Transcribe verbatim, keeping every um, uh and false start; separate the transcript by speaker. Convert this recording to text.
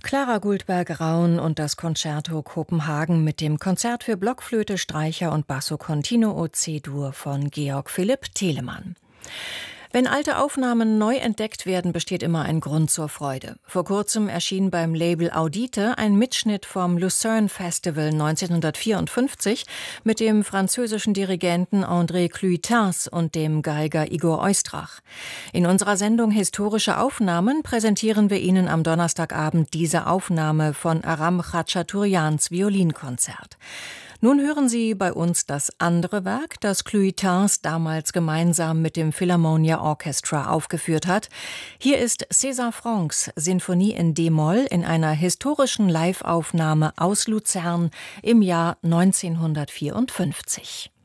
Speaker 1: Clara Goldberg-Raun und das Concerto Kopenhagen mit dem Konzert für Blockflöte, Streicher und Basso Continuo C-Dur von Georg Philipp Telemann. Wenn alte Aufnahmen neu entdeckt werden, besteht immer ein Grund zur Freude. Vor kurzem erschien beim Label Audite ein Mitschnitt vom Lucerne Festival neunzehnhundertvierundfünfzig mit dem französischen Dirigenten André Cluytens und dem Geiger Igor Oistrach. In unserer Sendung Historische Aufnahmen präsentieren wir Ihnen am Donnerstagabend diese Aufnahme von Aram Khachaturians Violinkonzert. Nun hören Sie bei uns das andere Werk, das Cluytens damals gemeinsam mit dem Philharmonia Orchestra aufgeführt hat. Hier ist César Franck's Sinfonie in D-Moll in einer historischen Live-Aufnahme aus Luzern im Jahr neunzehnhundertvierundfünfzig.